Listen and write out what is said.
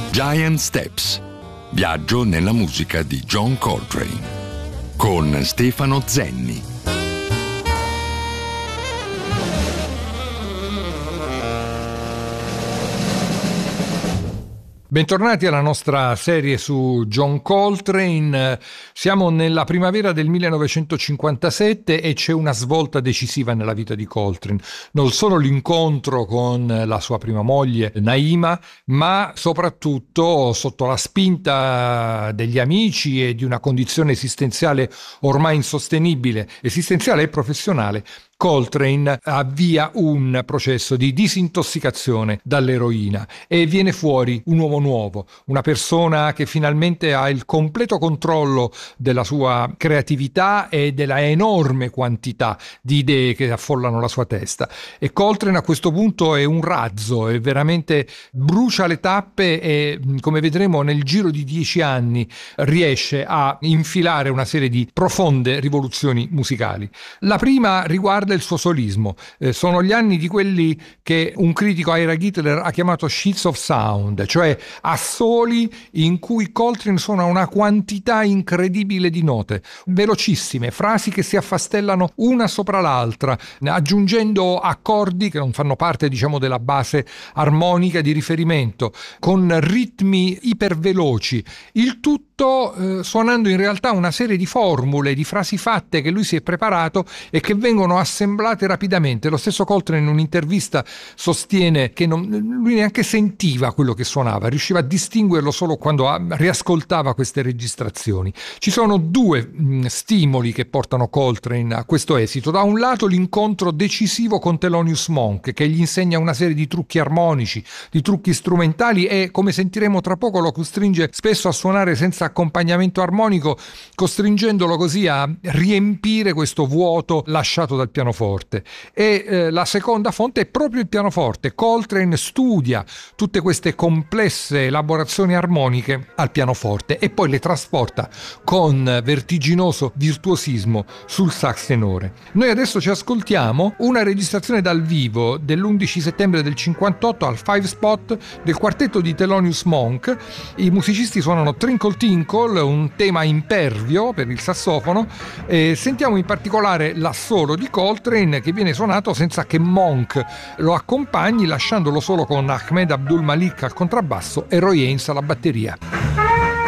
Giant Steps. Viaggio nella musica di John Coltrane con Stefano Zenni. Bentornati alla nostra serie su John Coltrane. Siamo nella primavera del 1957 e c'è una svolta decisiva nella vita di Coltrane. Non solo l'incontro con la sua prima moglie Naima, ma soprattutto sotto la spinta degli amici e di una condizione esistenziale ormai insostenibile, esistenziale e professionale. Coltrane avvia un processo di disintossicazione dall'eroina e viene fuori un uomo nuovo, una persona che finalmente ha il completo controllo della sua creatività e della enorme quantità di idee che affollano la sua testa. E Coltrane a questo punto è un razzo, e veramente brucia le tappe e, come vedremo, nel giro di 10 anni riesce a infilare una serie di profonde rivoluzioni musicali. La prima riguarda il suo solismo. Sono gli anni di quelli che un critico, Ira Gitler, ha chiamato sheets of sound, cioè assoli in cui Coltrane suona una quantità incredibile di note, velocissime, frasi che si affastellano una sopra l'altra, aggiungendo accordi che non fanno parte, diciamo, della base armonica di riferimento, con ritmi iperveloci, il tutto suonando in realtà una serie di formule, di frasi fatte che lui si è preparato e che vengono assemblate rapidamente. Lo stesso Coltrane in un'intervista sostiene che lui neanche sentiva quello che suonava, riusciva a distinguerlo solo quando riascoltava queste registrazioni. Ci sono due stimoli che portano Coltrane a questo esito. Da un lato l'incontro decisivo con Thelonious Monk, che gli insegna una serie di trucchi armonici, di trucchi strumentali e, come sentiremo tra poco, lo costringe spesso a suonare senza accompagnamento armonico, costringendolo così a riempire questo vuoto lasciato dal pianoforte. E la seconda fonte è proprio il pianoforte. Coltrane studia tutte queste complesse elaborazioni armoniche al pianoforte e poi le trasporta con vertiginoso virtuosismo sul sax tenore. Noi adesso ci ascoltiamo una registrazione dal vivo dell'11 settembre del 58 al Five Spot del quartetto di Thelonious Monk. I musicisti suonano Trinkle Tinkle, un tema impervio per il sassofono, e sentiamo in particolare l'assolo di Coltrane che viene suonato senza che Monk lo accompagni, lasciandolo solo con Ahmed Abdul Malik al contrabbasso e Roy Haynes alla batteria.